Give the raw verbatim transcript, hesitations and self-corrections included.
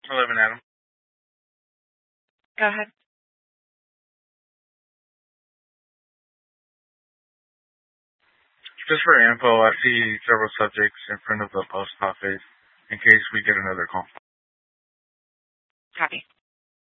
eleven, Adam. Go ahead. Just for info, I see several subjects in front of the post office in case we get another call. Copy.